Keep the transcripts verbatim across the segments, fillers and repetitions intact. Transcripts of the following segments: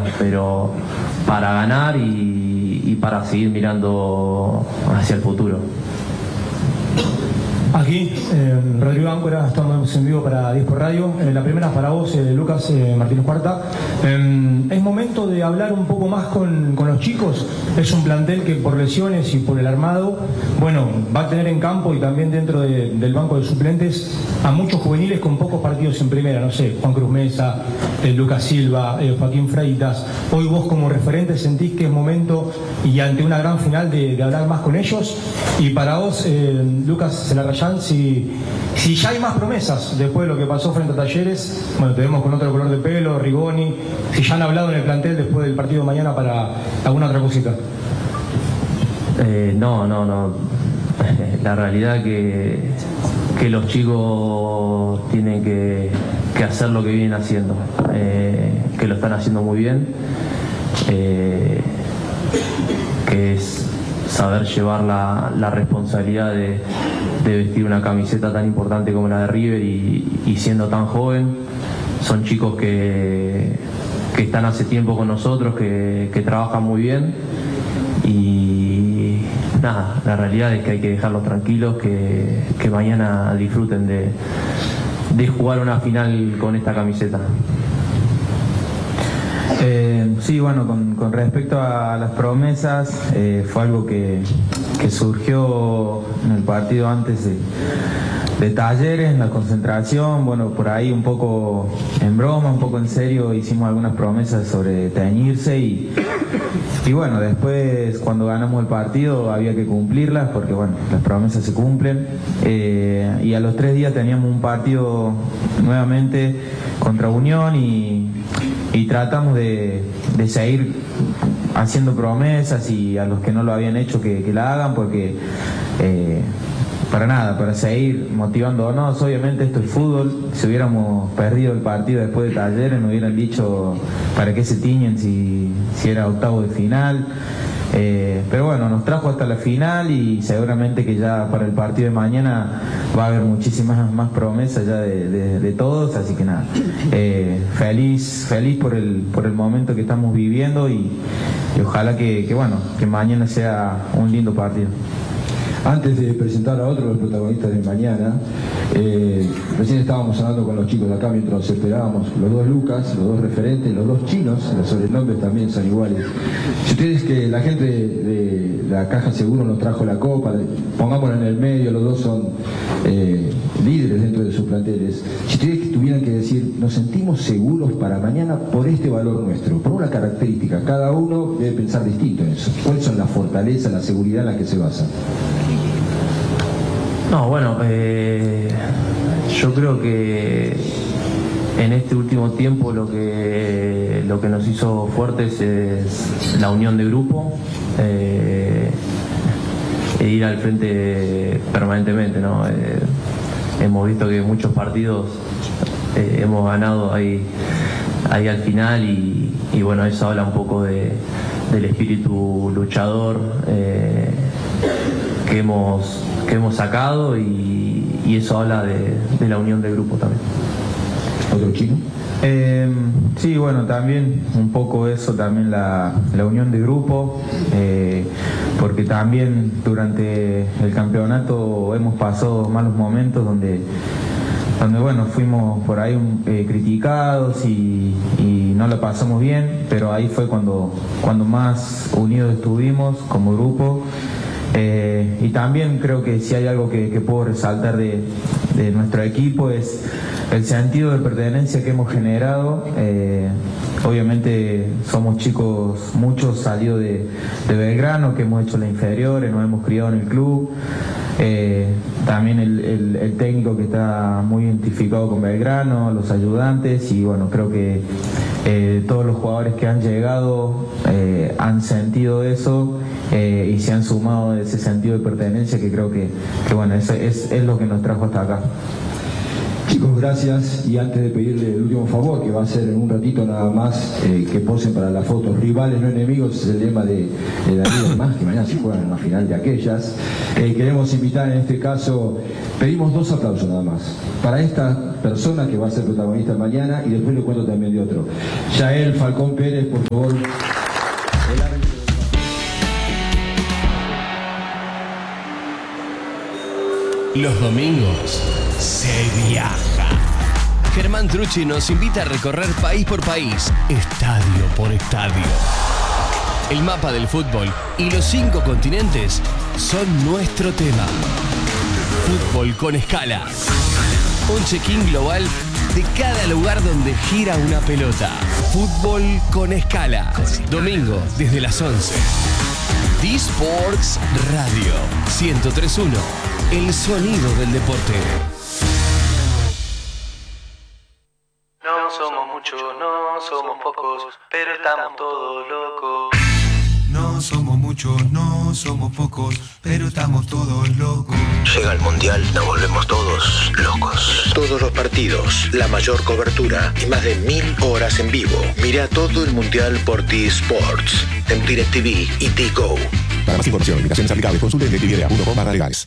pero para ganar y, y para seguir mirando hacia el futuro. Aquí, eh, Rodrigo Áncora, estamos en vivo para diez por Radio. Eh, la primera es para vos, eh, Lucas eh, Martínez Cuarta. Eh, es momento de hablar un poco más con, con los chicos. Es un plantel que por lesiones y por el armado, bueno, va a tener en campo y también dentro de, del banco de suplentes a muchos juveniles con pocos partidos en primera. No sé, Juan Cruz Mesa, eh, Lucas Silva, eh, Joaquín Freitas. Hoy vos como referente sentís que es momento y ante una gran final de, de hablar más con ellos. Y para vos, eh, Lucas Celarrayán, Si, si ya hay más promesas después de lo que pasó frente a Talleres, bueno, te vemos con otro color de pelo, Rigoni, si ya han hablado en el plantel después del partido de mañana para alguna otra cosita. Eh, no, no, no. La realidad que, que los chicos tienen que, que hacer lo que vienen haciendo, eh, que lo están haciendo muy bien, eh, que es saber llevar la, la responsabilidad de, de vestir una camiseta tan importante como la de River y, y siendo tan joven. Son chicos que, que están hace tiempo con nosotros, que, que trabajan muy bien y nada, la realidad es que hay que dejarlos tranquilos, que, que mañana disfruten de, de jugar una final con esta camiseta. Eh, sí, bueno, con, con respecto a las promesas, eh, fue algo que, que surgió en el partido antes de, de Talleres, en la concentración. Bueno, por ahí un poco en broma, un poco en serio, hicimos algunas promesas sobre teñirse y, y bueno, después cuando ganamos el partido había que cumplirlas porque bueno, las promesas se cumplen. Eh, y a los tres días teníamos un partido nuevamente contra Unión y y tratamos de, de seguir haciendo promesas y a los que no lo habían hecho que, que la hagan porque eh, para nada, para seguir motivándonos. Obviamente esto es fútbol, si hubiéramos perdido el partido después de Talleres nos hubieran dicho para qué se tiñen si, si era octavo de final. Eh, pero bueno, nos trajo hasta la final y seguramente que ya para el partido de mañana va a haber muchísimas más promesas ya de, de, de todos, así que nada, eh, feliz feliz por el por el momento que estamos viviendo y, y ojalá que, que bueno que mañana sea un lindo partido. Antes de presentar a otro de los protagonistas de mañana, eh, recién estábamos hablando con los chicos de acá mientras nos esperábamos, los dos Lucas, los dos referentes, los dos chinos, los sobrenombres también son iguales. Si ustedes que la gente de, de la Caja Seguro nos trajo la copa, pongámosla en el medio, los dos son eh, líderes dentro de sus planteles. Si ustedes tuvieran que decir, nos sentimos seguros para mañana por este valor nuestro, por una característica, cada uno debe pensar distinto en eso. ¿Cuáles son las fortalezas, la seguridad en la que se basan? No, bueno, eh, yo creo que en este último tiempo lo que lo que nos hizo fuertes es la unión de grupo, eh, e ir al frente permanentemente, ¿no? Eh, hemos visto que muchos partidos eh, hemos ganado ahí, ahí al final y, y bueno, eso habla un poco de, del espíritu luchador eh, que hemos que hemos sacado y, y eso habla de, de la unión del grupo también. ¿Otro chino? Eh, sí, bueno, también un poco eso, también la, la unión de grupo, eh, porque también durante el campeonato hemos pasado malos momentos donde, donde bueno, fuimos por ahí eh, criticados y, y no la pasamos bien, pero ahí fue cuando, cuando más unidos estuvimos como grupo. Eh, y también creo que si hay algo que, que puedo resaltar de, de nuestro equipo es el sentido de pertenencia que hemos generado. Eh, obviamente somos chicos, muchos salidos de, de Belgrano, que hemos hecho la inferiores, nos hemos criado en el club. Eh, también el, el, el técnico que está muy identificado con Belgrano, los ayudantes y bueno, creo que eh, todos los jugadores que han llegado eh, han sentido eso eh, y se han sumado ese sentido de pertenencia que creo que, que bueno, eso es, es lo que nos trajo hasta acá. Chicos, gracias. Y antes de pedirle el último favor, que va a ser en un ratito nada más, eh, que posen para la foto. Rivales, no enemigos, es el lema de, de la Liga Más, que mañana se juega en una final de aquellas. Eh, queremos invitar en este caso, pedimos dos aplausos nada más, para esta persona que va a ser protagonista mañana, y después le cuento también de otro. Yael Falcón Pérez, por favor. El árbitro. Los domingos se viaja. Germán Trucci nos invita a recorrer país por país, estadio por estadio. El mapa del fútbol y los cinco continentes son nuestro tema. Fútbol con escala. Un check-in global de cada lugar donde gira una pelota. Fútbol con escala. Domingo desde las once. D-Sports Radio ciento tres punto uno. El sonido del deporte. No somos muchos, no somos pocos, pero estamos todos locos. No somos muchos, no somos pocos, pero estamos todos locos. Llega el Mundial, nos volvemos todos locos. Todos los partidos, la mayor cobertura y más de mil horas en vivo. Mira todo el Mundial por T-Sports, en DirecTV y T-Go. Para más información, invitaciones aplicables, consulte en directv punto com barra legales.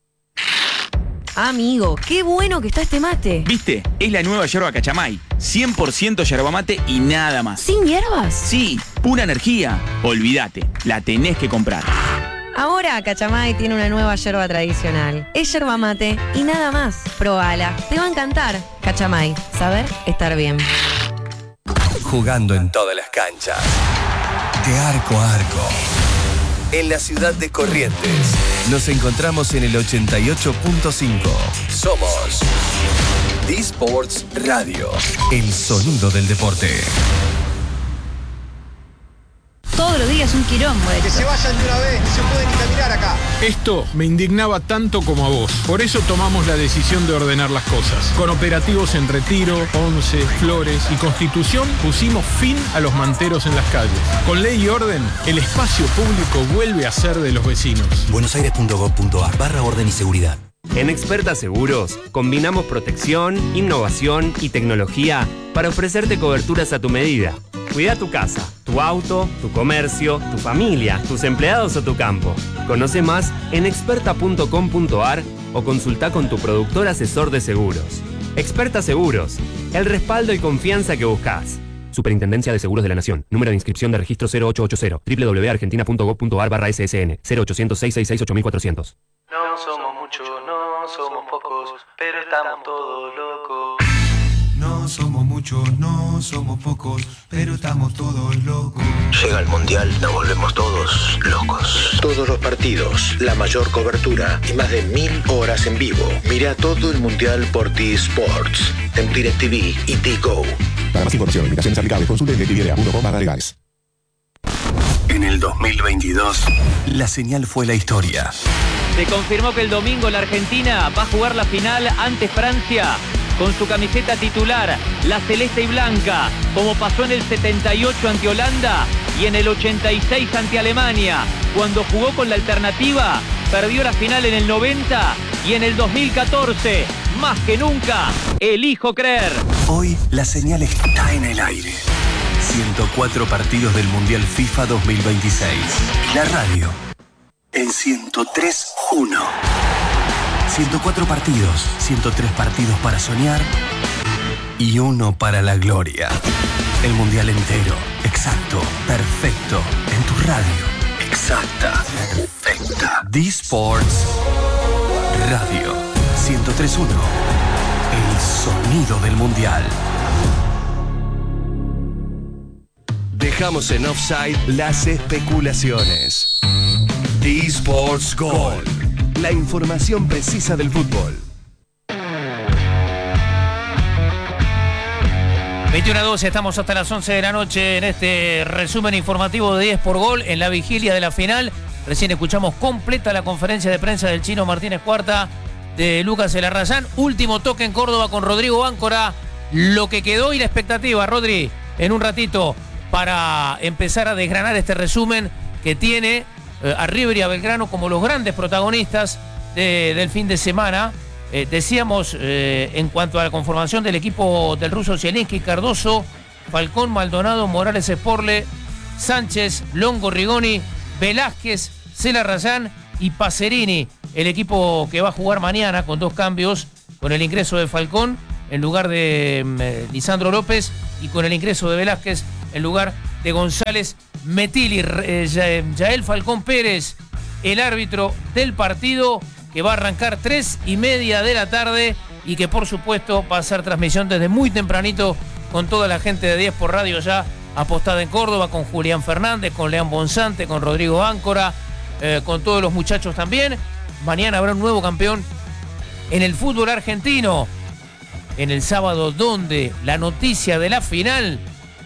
Amigo, qué bueno que está este mate. ¿Viste? Es la nueva yerba Cachamay. cien por ciento yerba mate y nada más. ¿Sin hierbas? Sí, pura energía. Olvídate, la tenés que comprar. Ahora Cachamay tiene una nueva yerba tradicional. Es yerba mate y nada más. Probala, te va a encantar. Cachamay, saber estar bien. Jugando en todas las canchas. De arco a arco. En la ciudad de Corrientes. Nos encontramos en el ochenta y ocho punto cinco. Somos D-Sports Radio. El sonido del deporte. Todos los días un quilombo. Que se vayan de una vez, no se puede ni caminar acá. Esto me indignaba tanto como a vos. Por eso tomamos la decisión de ordenar las cosas. Con operativos en Retiro, Once, Flores y Constitución pusimos fin a los manteros en las calles. Con ley y orden, el espacio público vuelve a ser de los vecinos. buenosaires punto gov punto ar barra orden y seguridad. En Experta Seguros combinamos protección, innovación y tecnología para ofrecerte coberturas a tu medida. Cuida tu casa, tu auto, tu comercio, tu familia, tus empleados o tu campo. Conoce más en experta punto com punto ar o consulta con tu productor asesor de seguros. Experta Seguros, el respaldo y confianza que buscas. Superintendencia de Seguros de la Nación. Número de inscripción de registro cero ocho ocho cero. doble u doble u doble u punto argentina punto gov punto ar barra ese ese ene. cero ochocientos, seiscientos sesenta y seis, ocho mil cuatrocientos. No somos muchos, no somos pocos, pero estamos todos locos. No somos muchos, no somos pocos, pero estamos todos locos. Llega el Mundial, nos volvemos todos locos. Todos los partidos, la mayor cobertura y más de mil horas en vivo. Mira todo el Mundial por T-Sports, en DirecTV y T-Go. Para más información, invitaciones aplicables, consulte en directv punto com barra legales. En el dos mil veintidós, la señal fue la historia. Se confirmó que el domingo la Argentina va a jugar la final ante Francia con su camiseta titular, la celeste y blanca, como pasó en el setenta y ocho ante Holanda y en el ochenta y seis ante Alemania. Cuando jugó con la alternativa, perdió la final en el noventa y en el dos mil catorce. Más que nunca, elijo creer. Hoy la señal está en el aire. ciento cuatro partidos del Mundial FIFA dos mil veintiséis. Y la radio en ciento tres punto uno. ciento cuatro partidos, ciento tres partidos para soñar y uno para la gloria. El Mundial entero, exacto, perfecto, en tu radio. Exacta, perfecta. D-Sports Radio ciento tres punto uno. El sonido del Mundial. Dejamos en offside las especulaciones. D-Sports Goal. La información precisa del fútbol. veintiuno a doce, estamos hasta las once de la noche en este resumen informativo de diez por Gol en la vigilia de la final. Recién escuchamos completa la conferencia de prensa del Chino Martínez Cuarta, de Lucas Elarrayán. Último toque en Córdoba con Rodrigo Áncora. Lo que quedó y la expectativa, Rodri, en un ratito para empezar a desgranar este resumen que tiene eh, a River y a Belgrano como los grandes protagonistas de, del fin de semana. Eh, decíamos, eh, en cuanto a la conformación del equipo del ruso Zielinski, Cardoso, Falcón, Maldonado, Morales Sporle, Sánchez, Longo, Rigoni, Velázquez, Cela Rayán y Pacerini. El equipo que va a jugar mañana con dos cambios, con el ingreso de Falcón en lugar de eh, Lisandro López y con el ingreso de Velázquez en lugar de González Metili. Eh, Yael Falcón Pérez, el árbitro del partido, que va a arrancar tres y media de la tarde y que por supuesto va a hacer transmisión desde muy tempranito con toda la gente de diez por Radio ya apostada en Córdoba, con Julián Fernández, con León Bonsante, con Rodrigo Áncora, eh, con todos los muchachos también. Mañana habrá un nuevo campeón en el fútbol argentino. En el sábado, donde la noticia de la final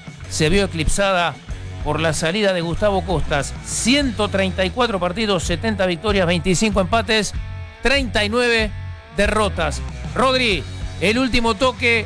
se vio eclipsada por la salida de Gustavo Costas. ciento treinta y cuatro partidos, setenta victorias, veinticinco empates, treinta y nueve derrotas. Rodri, el último toque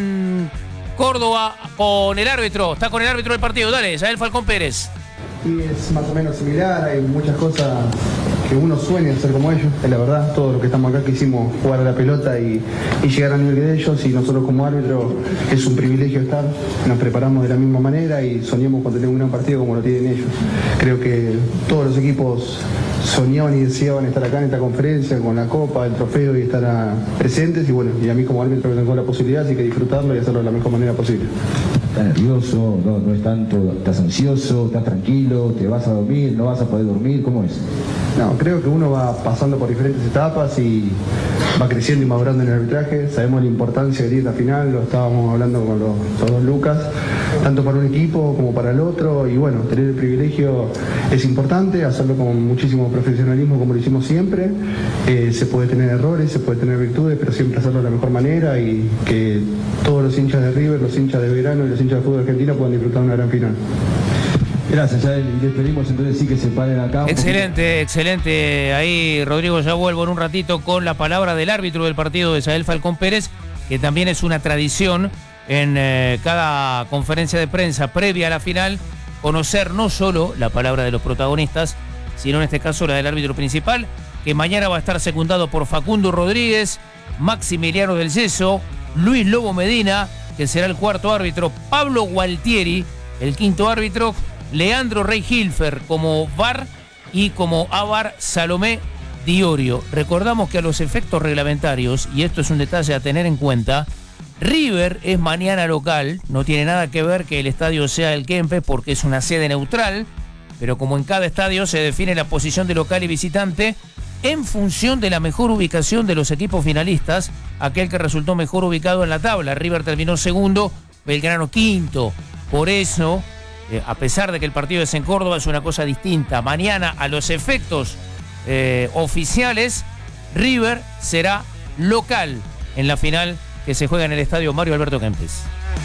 en Córdoba con el árbitro. Está con el árbitro del partido. Dale, Yael Falcón Pérez. Y es más o menos similar, hay muchas cosas que uno sueña hacer como ellos, es la verdad, todo lo que estamos acá quisimos jugar a la pelota y, y llegar al nivel de ellos, y nosotros como árbitro es un privilegio estar, nos preparamos de la misma manera y soñamos con tener un gran partido como lo tienen ellos. Creo que todos los equipos soñaban y deseaban estar acá en esta conferencia con la copa, el trofeo y estar a, presentes, y bueno, y a mí como árbitro tengo la posibilidad, así que disfrutarlo y hacerlo de la mejor manera posible. ¿Estás nervioso? No, no es tanto, ¿estás ansioso? ¿Estás tranquilo? ¿Te vas a dormir? ¿No vas a poder dormir? ¿Cómo es? No, creo que uno va pasando por diferentes etapas y va creciendo y madurando en el arbitraje. Sabemos la importancia de ir a la final, lo estábamos hablando con los, los dos Lucas, tanto para un equipo como para el otro, y bueno, tener el privilegio es importante, hacerlo con muchísimo profesionalismo como lo hicimos siempre. Eh, se puede tener errores, se puede tener virtudes, pero siempre hacerlo de la mejor manera, y que todos los hinchas de River, los hinchas de Verano y los hinchas de fútbol argentino puedan disfrutar de una gran final. Gracias, ya, y les pedimos entonces sí que se paren acá. Excelente, excelente. Ahí, Rodrigo, ya vuelvo en un ratito con la palabra del árbitro del partido, de Yael Falcón Pérez, que también es una tradición en eh, cada conferencia de prensa previa a la final, conocer no solo la palabra de los protagonistas, sino en este caso la del árbitro principal, que mañana va a estar secundado por Facundo Rodríguez, Maximiliano del Yeso, Luis Lobo Medina, que será el cuarto árbitro, Pablo Gualtieri, el quinto árbitro, Leandro Rey Hilfer como V A R y como A V A R Salomé Diorio. Recordamos que a los efectos reglamentarios, y esto es un detalle a tener en cuenta, River es mañana local, no tiene nada que ver que el estadio sea el Kempes porque es una sede neutral, pero como en cada estadio se define la posición de local y visitante en función de la mejor ubicación de los equipos finalistas, aquel que resultó mejor ubicado en la tabla. River terminó segundo, Belgrano quinto. Por eso, eh, a pesar de que el partido es en Córdoba, es una cosa distinta. Mañana, a los efectos eh, oficiales, River será local en la final que se juega en el estadio Mario Alberto Kempes.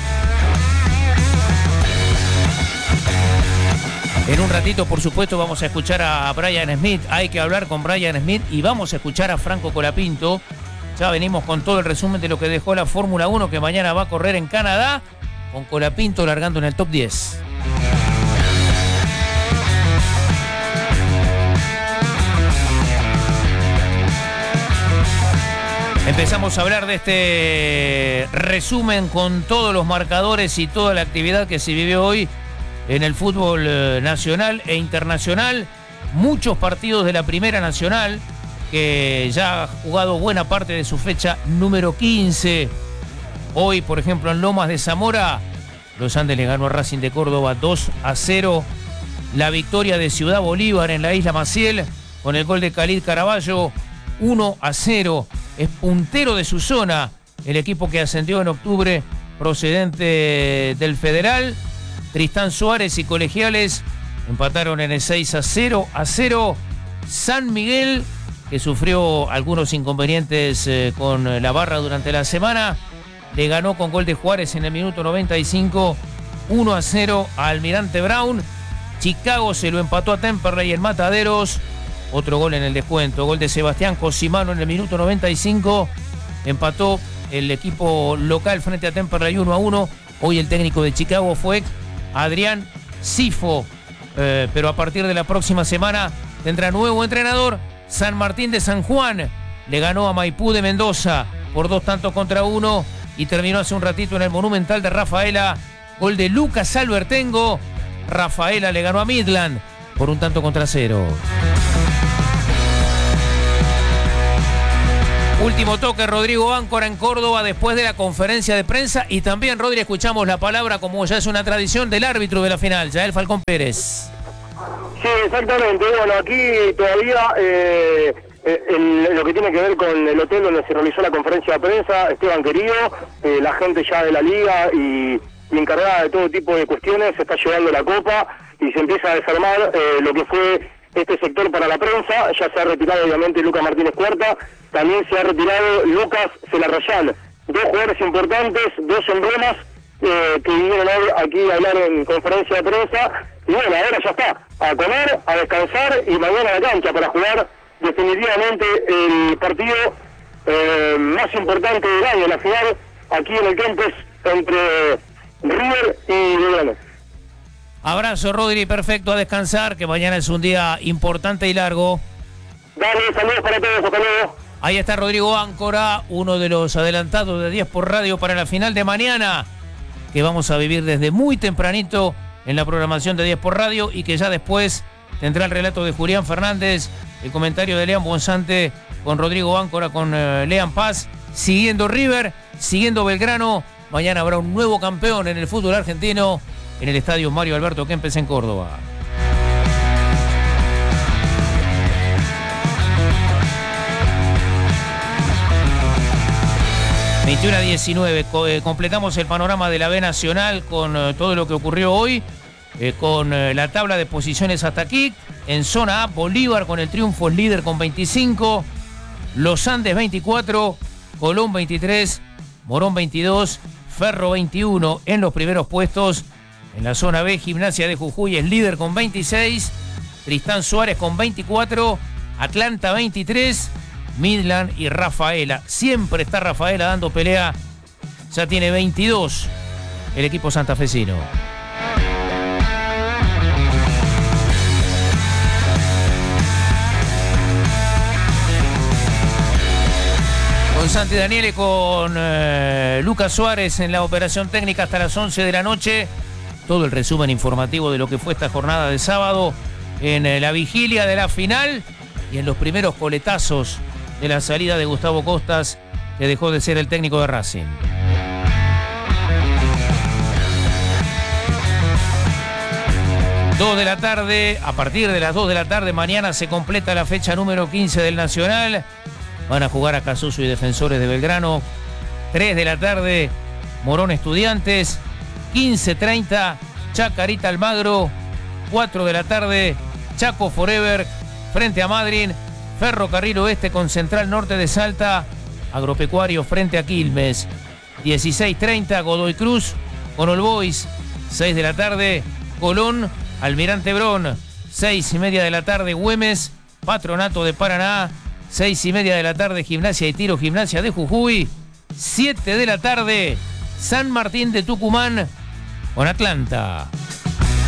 En un ratito, por supuesto, vamos a escuchar a Brian Smith. Hay que hablar con Brian Smith y vamos a escuchar a Franco Colapinto. Ya venimos con todo el resumen de lo que dejó la Fórmula uno, que mañana va a correr en Canadá, con Colapinto largando en el top diez. Empezamos a hablar de este resumen con todos los marcadores y toda la actividad que se vivió hoy en el fútbol nacional e internacional. Muchos partidos de la Primera Nacional, que ya ha jugado buena parte de su fecha número quince. Hoy, por ejemplo, en Lomas de Zamora, Los Andes le ganó a Racing de Córdoba dos a cero. La victoria de Ciudad Bolívar en la Isla Maciel, con el gol de Khalid Caraballo, uno a cero. Es puntero de su zona el equipo que ascendió en octubre, procedente del Federal. Tristán Suárez y Colegiales empataron en el seis a cero a cero. San Miguel, que sufrió algunos inconvenientes eh, con la barra durante la semana, le ganó con gol de Juárez en el minuto noventa y cinco, uno a cero a Almirante Brown. Chicago se lo empató a Temperley en Mataderos. Otro gol en el descuento, gol de Sebastián Cosimano en el minuto noventa y cinco. Empató el equipo local frente a Temperley uno a uno. Hoy el técnico de Chicago fue Adrián Sifo, eh, pero a partir de la próxima semana tendrá nuevo entrenador. San Martín de San Juan le ganó a Maipú de Mendoza por dos tantos contra uno y terminó hace un ratito en el Monumental de Rafaela, gol de Lucas Albertengo. Rafaela le ganó a Midland por un tanto contra cero. Último toque, Rodrigo Áncora en Córdoba después de la conferencia de prensa y también, Rodri, escuchamos la palabra, como ya es una tradición, del árbitro de la final, Yael Falcón Pérez. Sí, exactamente. Bueno, aquí todavía eh, el, lo que tiene que ver con el hotel donde se realizó la conferencia de prensa, Esteban Querido, eh, la gente ya de la liga y, y encargada de todo tipo de cuestiones, se está llevando la copa y se empieza a desarmar eh, lo que fue este sector para la prensa. Ya se ha retirado obviamente Lucas Martínez Cuarta, también se ha retirado Lucas Celarrayán, dos jugadores importantes, dos emblemas eh, que vinieron hoy aquí a hablar en conferencia de prensa. Y bueno, ahora ya está, a comer, a descansar y mañana a la cancha para jugar definitivamente el partido eh, más importante del año, la final, aquí en el Kempes entre River y Belgrano. Abrazo, Rodri, perfecto, a descansar, que mañana es un día importante y largo. Dale, saludos para todos, hasta luego. Ahí está Rodrigo Áncora, uno de los adelantados de diez por radio para la final de mañana, que vamos a vivir desde muy tempranito en la programación de diez por radio y que ya después tendrá el relato de Julián Fernández, el comentario de Lean Bonsante con Rodrigo Áncora, con uh, Lean Paz, siguiendo River, siguiendo Belgrano. Mañana habrá un nuevo campeón en el fútbol argentino en el estadio Mario Alberto Kempes en Córdoba. veintiuno a diecinueve, Co eh, completamos el panorama de la B Nacional con eh, todo lo que ocurrió hoy, eh, con eh, la tabla de posiciones hasta aquí. En zona A, Bolívar con el triunfo es líder con veinticinco, Los Andes veinticuatro, Colón veintitrés, Morón veintidós, Ferro veintiuno en los primeros puestos. En la zona B, Gimnasia de Jujuy es líder con veintiséis, Tristán Suárez con veinticuatro, Atlanta veintitrés, Midland y Rafaela. Siempre está Rafaela dando pelea. Ya tiene veintidós el equipo santafesino. Con Santi Daniele, con eh, Lucas Suárez en la operación técnica hasta las once de la noche. Todo el resumen informativo de lo que fue esta jornada de sábado en eh, la vigilia de la final y en los primeros coletazos de la salida de Gustavo Costas, que dejó de ser el técnico de Racing. dos de la tarde, a partir de las dos de la tarde mañana se completa la fecha número quince del Nacional. Van a jugar a Casuso y Defensores de Belgrano. tres de la tarde, Morón Estudiantes. quince treinta, Chacarita Almagro. cuatro de la tarde, Chaco Forever frente a Madryn. Ferrocarril Oeste con Central Norte de Salta. Agropecuario frente a Quilmes. dieciséis treinta, Godoy Cruz con All Boys. seis de la tarde, Colón, Almirante Brón. seis y media de la tarde, Güemes, Patronato de Paraná. seis y media de la tarde, Gimnasia y Tiro, Gimnasia de Jujuy. siete de la tarde, San Martín de Tucumán con Atlanta.